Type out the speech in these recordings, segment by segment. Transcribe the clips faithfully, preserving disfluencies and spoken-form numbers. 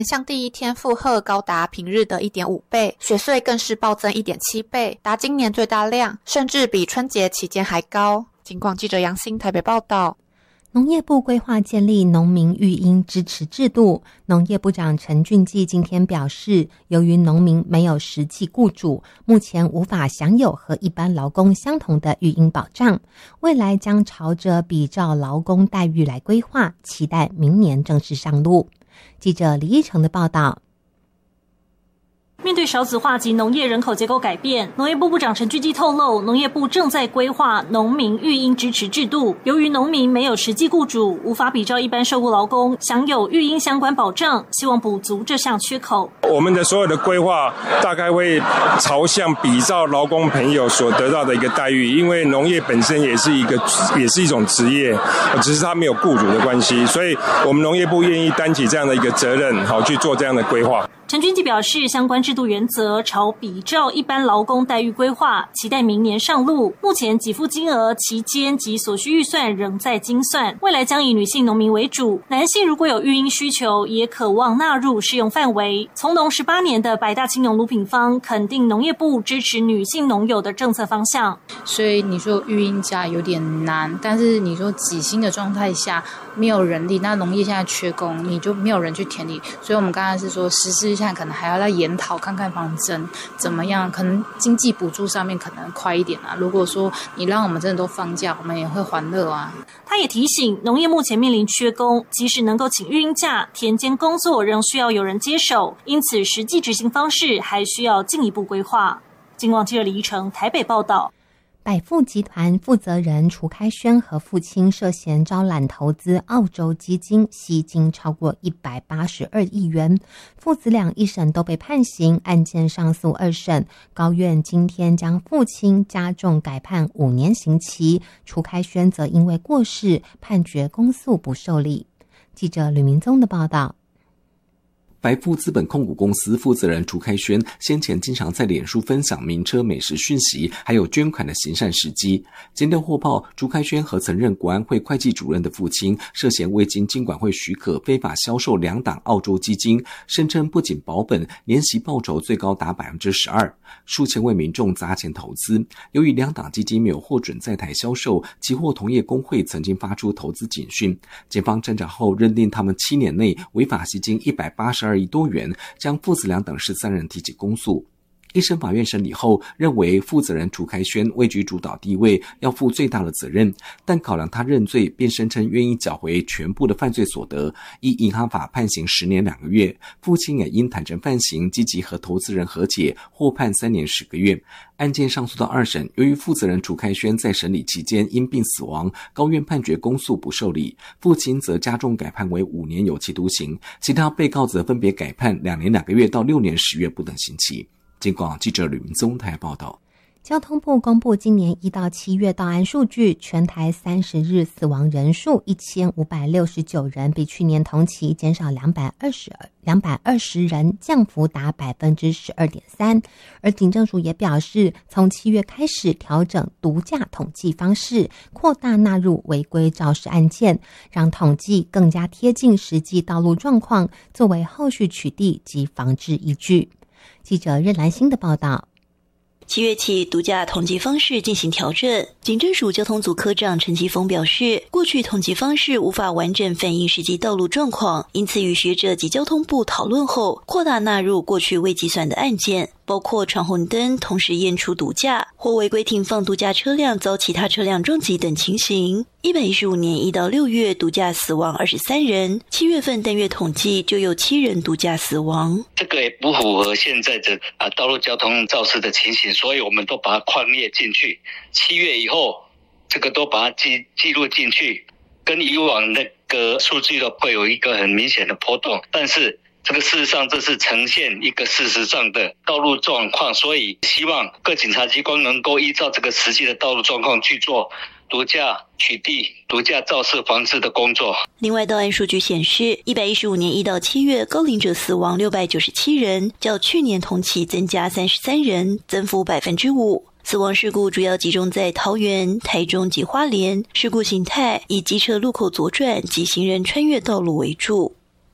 像第一天负荷高达平日的 一点五倍，雪穗更是暴增 一点七倍，达今年最大量，甚至比春节期间还高。警广记者杨欣台北报道。 农业部规划建立农民育婴支持制度，农业部长陈俊基今天表示，由于农民没有实际雇主，目前无法享有和一般劳工相同的育婴保障，未来将朝着比照劳工待遇来规划，期待明年正式上路。记者李义成的报道。 面对少子化及农业人口结构改变，农业部部长陈俊基透露，农业部正在规划农民育婴支持制度。由于农民没有实际雇主，无法比照一般受雇劳工享有育婴相关保障，希望补足这项缺口。 我们的所有的规划大概会朝向比照劳工朋友所得到的一个待遇，因为农业本身也是一个也是一种职业，只是它没有雇主的关系，所以我们农业部愿意担起这样的一个责任，好去做这样的规划。 陈俊基表示，相关制度原则朝比照一般劳工待遇规划，期待明年上路。目前给付金额、期间及所需预算仍在精算，未来将以女性农民为主，男性如果有育婴需求，也可望纳入适用范围。从农十八年的百大青农卢品芳肯定农业部支持女性农友的政策方向。 所以你说育婴假有点难，但是你说几薪的状态下没有人力，那农业现在缺工，你就没有人去田里，所以我们刚才是说实施一下，可能还要再研讨看看方针怎么样，可能经济补助上面可能快一点啊。如果说你让我们真的都放假，我们也会欢乐啊。 他也提醒，农业目前面临缺工，即使能够请育婴假，田间工作仍需要有人接手，因此实际执行方式还需要进一步规划。警广记者李怡成台北报道。 百富集团负责人楚开轩和父亲涉嫌招揽投资澳洲基金，吸金超过一百八十二亿元，父子俩一审都被判刑，案件上诉二审，高院今天将父亲加重改判五年刑期，楚开轩则因为过世判决公诉不受理。记者吕明宗的报道。 百富资本控股公司负责人楚开轩先前经常在脸书分享名车美食讯息，还有捐款的行善事迹。检调获报，楚开轩和曾任国安会会计主任的父亲涉嫌未经金管会许可非法销售两档澳洲基金，声称不仅保本，年息报酬最高达 百分之十二， 数千位民众砸钱投资。由于两档基金没有获准在台销售，期货同业公会曾经发出投资警讯，检方侦查后认定他们七年内违法吸金一百八十二亿多元，将父子俩等十三人提起公诉。一审法院审理后认为，负责人楚开轩位居主导地位，要负最大的责任，但考量他认罪，便声称愿意缴回全部的犯罪所得，依银行法判刑十年两个月。父亲也因坦诚犯行，积极和投资人和解，获判三年十个月。案件上诉到二审，由于负责人楚开轩在审理期间因病死亡，高院判决公诉不受理，父亲则加重改判为五年有期徒刑，其他被告则分别改判两年两个月到六年十月不等刑期。警广记者吕明宗台报道。 交通部公布今年一到七月到案数据，全台三十日死亡人数一千五百六十九人，比去年同期减少两百二十人，降幅达 百分之十二点三。 而警政署也表示，从七月开始调整毒驾统计方式，扩大纳入违规肇事案件，让统计更加贴近实际道路状况，作为后续取缔及防治依据。记者任兰心的报道。 七月起，毒驾统计方式进行调整。警政署交通组科长陈其峰表示，过去统计方式无法完整反映实际道路状况，因此与学者及交通部讨论后，扩大纳入过去未计算的案件，包括闯红灯、同时验出毒驾或违规停放毒驾车辆遭其他车辆撞击等情形。一百一十五年一到六月毒驾死亡二十三人，七月份单月统计就有七人毒驾死亡。 这个也不符合现在的啊道路交通肇事的情形，所以我们都把它框列进去。七月以后，这个都把它记记录进去，跟以往那个数据都会有一个很明显的波动，但是这个事实上这是呈现一个事实上的道路状况，所以希望各警察机关能够依照这个实际的道路状况去做毒驾取缔、毒驾肇事防治的工作。 另外，到案数据显示，一百一十五年一到七月高龄者死亡六百九十七人，较去年同期增加三十三人，增幅 百分之五。死亡事故主要集中在桃园、台中及花莲，事故形态以机车路口左转及行人穿越道路为主。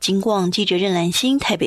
金广记者任兰心台北